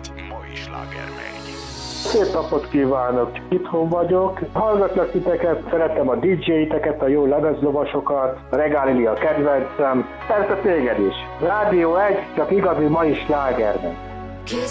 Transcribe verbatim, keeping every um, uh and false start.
itt mai slágermegy. Szép napot kívánok, itthon vagyok. Hallgatlak titeket, szeretem a dé dzsé-teket, a jó lemezlovasokat, a Regálili a kedvencem, persze téged is. Rádió egy, csak igazi mai slágermegy.